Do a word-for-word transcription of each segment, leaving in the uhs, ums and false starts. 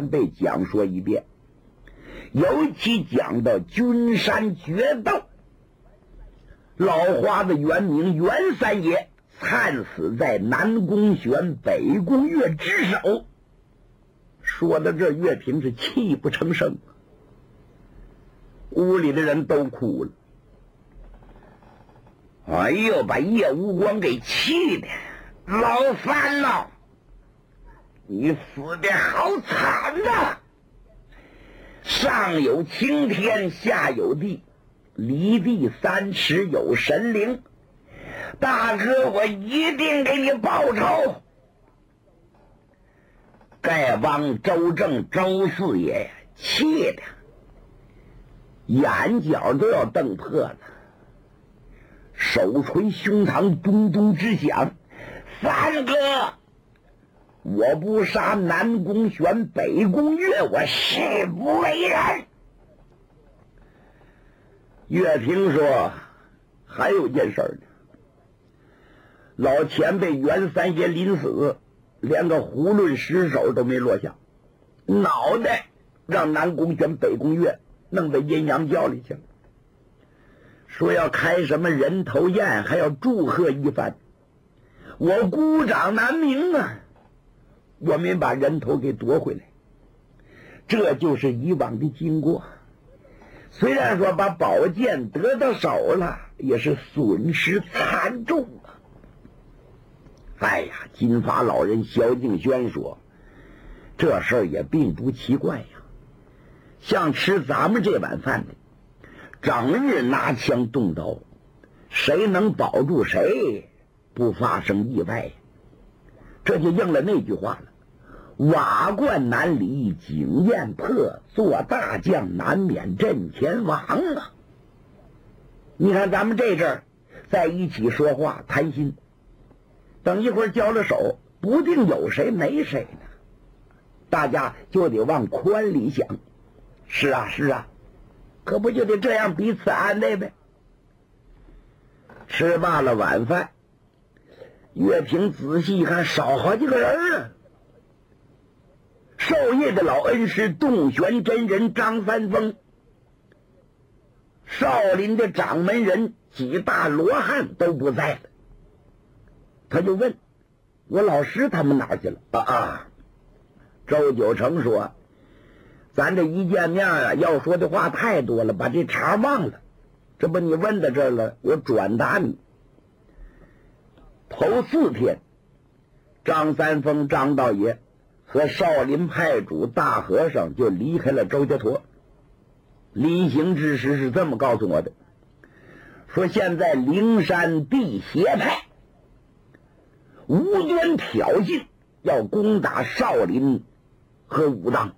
前辈讲说一遍，尤其讲到君山决斗，老华子原名袁三爷惨死在南宫玄、北宫岳之手。说到这，岳平是泣不成声，屋里的人都哭了。哎呦，把叶无光给气的，老三呐，你死的好惨呐！上有青天，下有地，离地三尺有神灵。大哥，我一定给你报仇。丐帮周正周四爷气的眼角都要瞪破了，手捶胸膛咚咚直响。三哥，我不杀南宫玄、北宫岳，我誓不为人。岳平说还有件事呢，老前辈袁三爷临死连个囫囵尸首都没落下，脑袋让南宫玄、北宫岳弄到阴阳教里去了，说要开什么人头宴，还要祝贺一番。我孤掌难鸣啊，我们把人头给夺回来。这就是以往的经过。虽然说把宝剑得到手了，也是损失惨重啊。哎呀，金发老人萧敬轩说，这事儿也并不奇怪呀。像吃咱们这碗饭的，整日拿枪动刀，谁能保住谁，不发生意外呀？这就应了那句话了，瓦罐难离井焰破，做大将难免阵前亡啊。你看咱们这阵儿在一起说话谈心，等一会儿交了手，不定有谁没谁呢，大家就得往宽里想。是啊是啊，可不就得这样彼此安慰呗。吃罢了晚饭，岳平仔细一看，少好几个人啊。授业的老恩师洞玄真人张三丰，少林的掌门人几大罗汉都不在了。他就问我老师他们哪儿去了？啊啊！周九成说，咱这一见面啊，要说的话太多了，把这茬忘了。这不你问到这儿了，我转达你。头四天，张三丰张道爷和少林派主大和尚就离开了周家坨。临行之时是这么告诉我的，说现在灵山地邪派无端挑衅，要攻打少林和武当。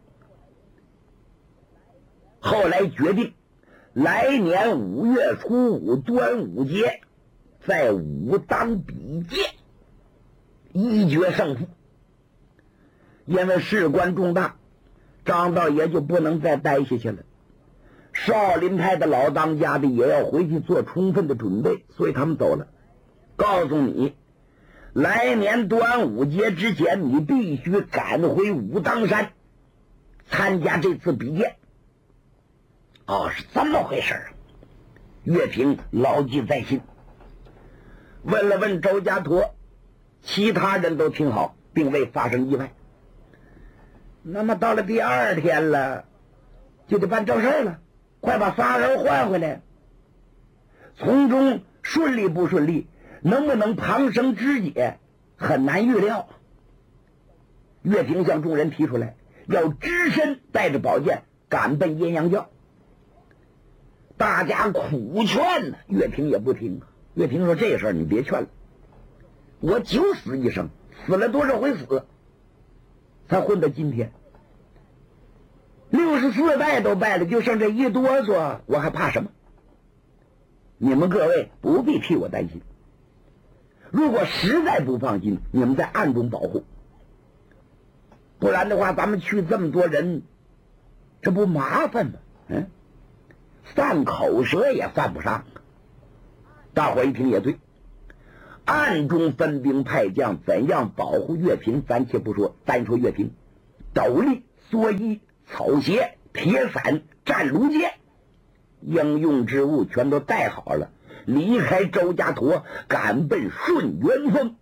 后来决定来年五月初五端午节在武当比剑，一决胜负。因为事关重大，张道爷就不能再待下去了。少林派的老当家的也要回去做充分的准备，所以他们走了。告诉你，来年端午节之前，你必须赶回武当山参加这次比剑。哦，是这么回事啊！岳平牢记在心。问了问周家坨，其他人都挺好，并未发生意外。那么到了第二天了，就得办正事了，快把仨人换回来。从中顺利不顺利，能不能旁生枝节，很难预料。岳平向众人提出来，要只身带着宝剑赶奔阴阳教。大家苦劝呢，岳平也不听。岳平说，这事儿你别劝了，我九死一生，死了多少回死，才混到今天。六十四代都败了，就剩这一哆嗦，我还怕什么？你们各位不必替我担心，如果实在不放心，你们在暗中保护，不然的话咱们去这么多人，这不麻烦吗？嗯，犯口舌也犯不上。大伙一听也对，暗中分兵派将，怎样保护岳平咱且不说，单说岳平斗笠蓑衣、草鞋、铁伞、战卢剑，应用之物全都带好了，离开周家坨，赶奔顺元峰。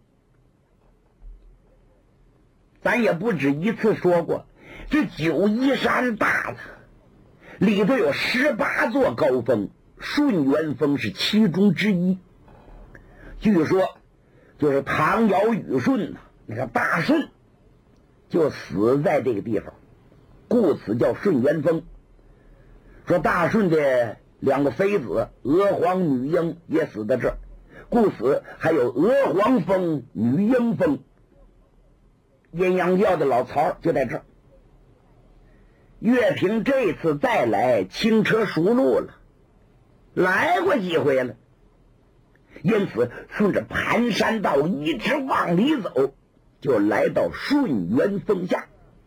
咱也不止一次说过，这九嶷山大了，里头有十八座高峰，顺元峰是其中之一。据说就是唐尧禹舜呐，那个大舜就死在这个地方，故此叫顺元峰。说大舜的两个妃子娥皇、女英也死在这儿，故此还有娥皇峰、女英峰。阴阳教的老曹就在这儿。岳平这次再来轻车熟路了，来过几回了，因此顺着盘山道一直往里走，就来到顺元峰下。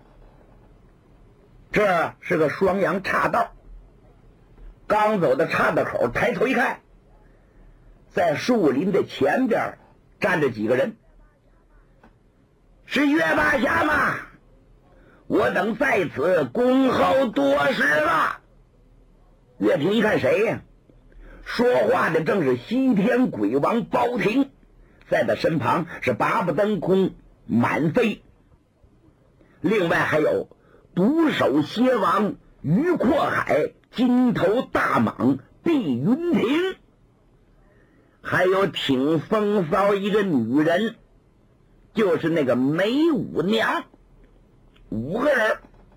这是个双阳岔道，刚走到岔道口，抬头一看，在树林的前边站着几个人。是岳大侠吗？我等在此恭候多时了。岳平一看谁呀？说话的正是西天鬼王包廷，在他身旁是八不登空满飞，另外还有独守蝎王于阔海、金头大蟒碧云亭，还有挺风骚一个女人，就是那个梅五娘。五个人。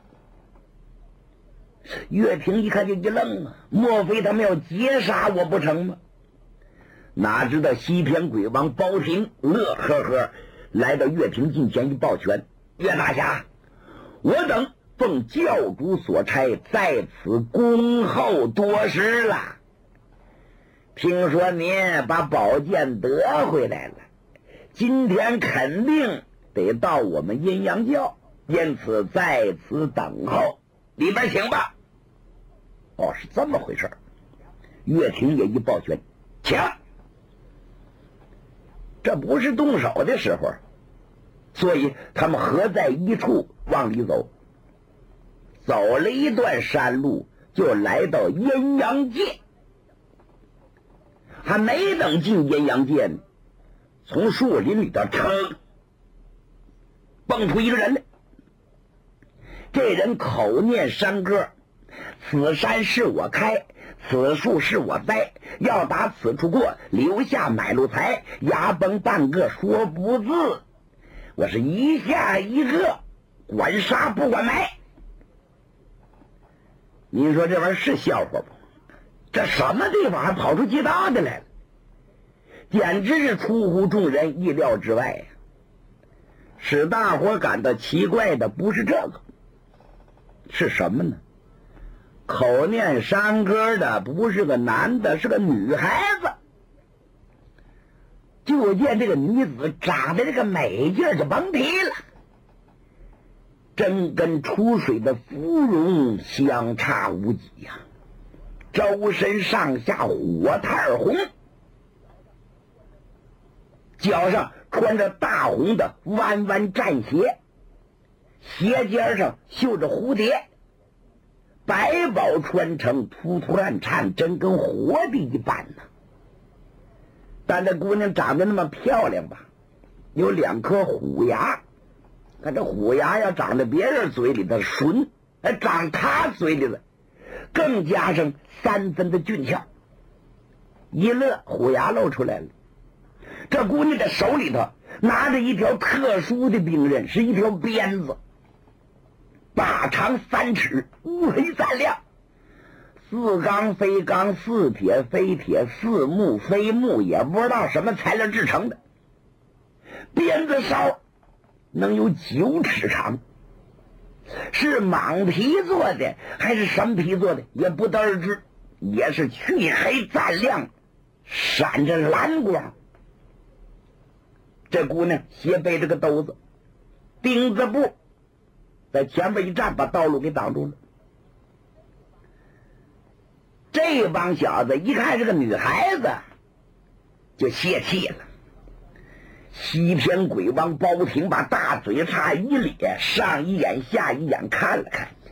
岳平一看就一愣啊，莫非他们要劫杀我不成吗？哪知道西天鬼王包廷乐呵呵来到岳平近前一抱拳：岳大侠，我等奉教主所差，在此恭候多时了。听说您把宝剑得回来了，今天肯定得到我们阴阳教，因此在此等候，里边请吧。哦，是这么回事。岳平也一抱拳，请。这不是动手的时候，所以他们合在一处往里走。走了一段山路，就来到阴阳界。还没等进阴阳界呢，从树林里头噌蹦出一个人来。这人口念山歌：此山是我开，此树是我栽，要打此处过，留下买路财，牙崩半个说不字。我是一下一个，管杀不管埋。您说这玩意儿是笑话不？这什么地方还跑出鸡大的来了？简直是出乎众人意料之外呀！使大伙感到奇怪的不是这个，是什么呢？口念山歌的不是个男的，是个女孩子。就见这个女子长得这个美劲儿就甭提了，真跟出水的芙蓉相差无几呀、啊！周身上下火炭红，脚上穿着大红的弯弯战鞋，鞋尖上绣着蝴蝶，百宝穿成，突突暗颤，真跟活的一般呢。但这姑娘长得那么漂亮吧，有两颗虎牙，看这虎牙要长在别人嘴里的纯，哎，长她嘴里的更加上三分的俊俏。一乐，虎牙露出来了。这姑娘的手里头拿着一条特殊的兵刃，是一条鞭子，大长三尺，乌黑锃亮，似钢非钢，似铁非铁，似木非木，也不知道什么材料制成的。鞭子梢能有九尺长，是蟒皮做的还是什么皮做的也不得而知，也是黢黑锃亮，闪着蓝光。这姑娘斜背着个兜子，钉子步在前面一站，把道路给挡住了。这帮小子一看是个女孩子，就泄气了。 西天鬼王包青把大嘴叉一咧，上一眼下一眼看了看，